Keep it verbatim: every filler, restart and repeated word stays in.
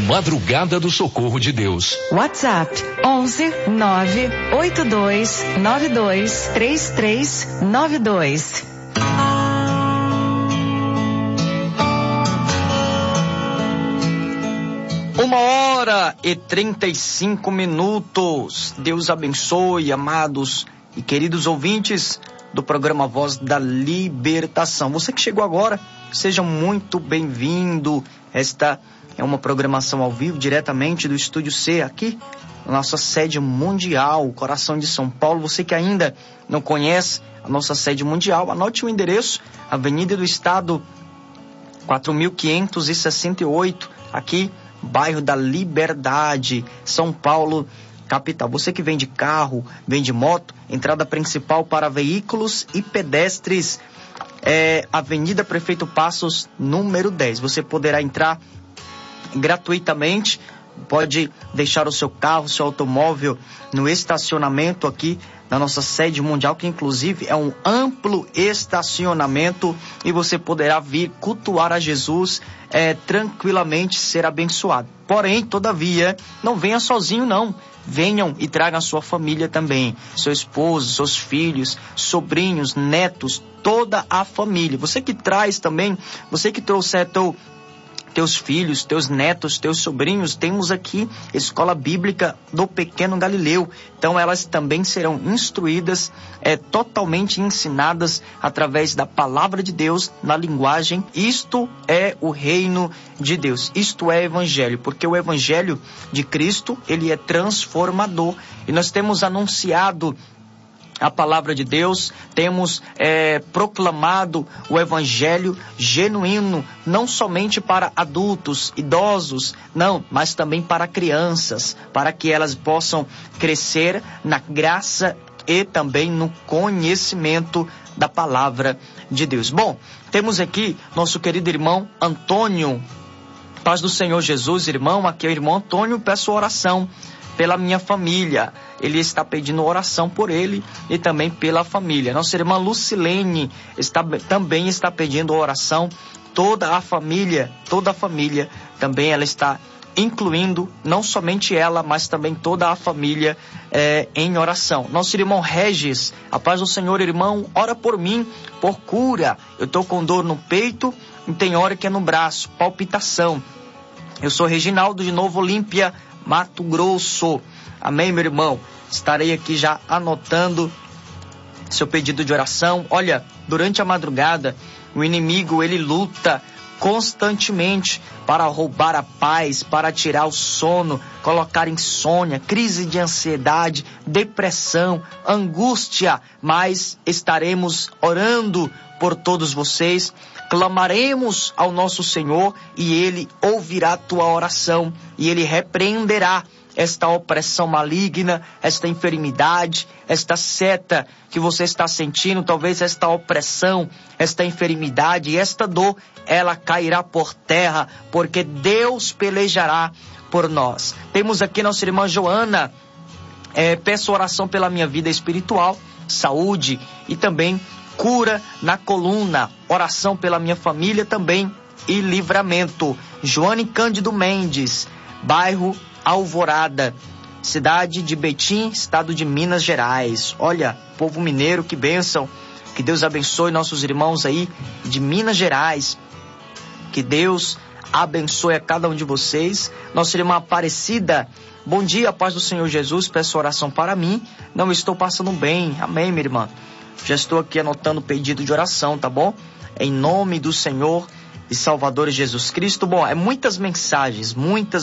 Madrugada do Socorro de Deus. WhatsApp onze nove oito dois nove dois três três nove dois. Uma hora e trinta e cinco minutos. Deus abençoe, amados e queridos ouvintes do programa Voz da Libertação. Você que chegou agora, seja muito bem-vindo. Esta é uma programação ao vivo, diretamente do Estúdio C, aqui na nossa sede mundial, coração de São Paulo. Você que ainda não conhece a nossa sede mundial, anote o endereço: Avenida do Estado quatro mil quinhentos e sessenta e oito, aqui bairro da Liberdade, São Paulo, capital. Você que vem de carro, vem de moto, entrada principal para veículos e pedestres, é Avenida Prefeito Passos, número dez. Você poderá entrar gratuitamente, pode deixar o seu carro, seu automóvel no estacionamento aqui na nossa sede mundial, que inclusive é um amplo estacionamento, e você poderá vir cultuar a Jesus, é, tranquilamente ser abençoado. Porém, todavia, não venha sozinho não, venham e tragam a sua família também, seu esposo, seus filhos, sobrinhos, netos, toda a família. Você que traz também, você que trouxer teu teus filhos, teus netos, teus sobrinhos, temos aqui Escola Bíblica do Pequeno Galileu. Então elas também serão instruídas, é, totalmente ensinadas através da palavra de Deus, na linguagem. Isto é o reino de Deus, isto é evangelho, porque o evangelho de Cristo, ele é transformador, e nós temos anunciado a palavra de Deus, temos é, proclamado o evangelho genuíno, não somente para adultos, idosos, não, mas também para crianças, para que elas possam crescer na graça e também no conhecimento da palavra de Deus. Bom, temos aqui nosso querido irmão Antônio. Paz do Senhor Jesus, irmão. Aqui é o irmão Antônio. Peço oração pela minha família. Ele está pedindo oração por ele e também pela família. Nossa irmã Lucilene está, também está pedindo oração. Toda a família, toda a família também ela está incluindo, não somente ela, mas também toda a família é, em oração. Nosso irmão Regis, a paz do Senhor, irmão, ora por mim, por cura. Eu estou com dor no peito e tem hora que é no braço, palpitação. Eu sou Reginaldo de Novo Olímpia, Mato Grosso. Amém, meu irmão? Estarei aqui já anotando seu pedido de oração. Olha, durante a madrugada, o inimigo, ele luta constantemente para roubar a paz, para tirar o sono, colocar insônia, crise de ansiedade, depressão, angústia. Mas estaremos orando por todos vocês, clamaremos ao nosso Senhor e Ele ouvirá a tua oração e Ele repreenderá esta opressão maligna, esta enfermidade, esta seta que você está sentindo, talvez esta opressão, esta enfermidade e esta dor, ela cairá por terra, porque Deus pelejará por nós. Temos aqui nossa irmã Joana, é, peço oração pela minha vida espiritual, saúde e também cura na coluna, oração pela minha família também e livramento. Joane Cândido Mendes, bairro Alvorada, cidade de Betim, estado de Minas Gerais. Olha, povo mineiro, que bênção, que Deus abençoe nossos irmãos aí de Minas Gerais, que Deus abençoe a cada um de vocês. Nossa irmã Aparecida, bom dia, paz do Senhor Jesus, peço oração para mim, não estou passando bem. Amém, minha irmã? Já estou aqui anotando o pedido de oração, tá bom? Em nome do Senhor e Salvador Jesus Cristo. Bom, é muitas mensagens, muitas